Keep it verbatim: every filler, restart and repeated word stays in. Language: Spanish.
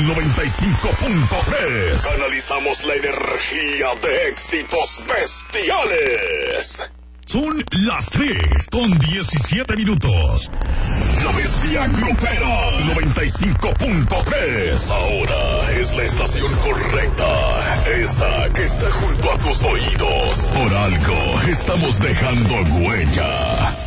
noventa y cinco punto tres. Canalizamos la energía de éxitos bestiales. Son las tres con diecisiete minutos. La bestia grupera noventa y cinco punto tres. Ahora es la estación correcta. Esa que está junto a tus oídos. Por algo estamos dejando huella.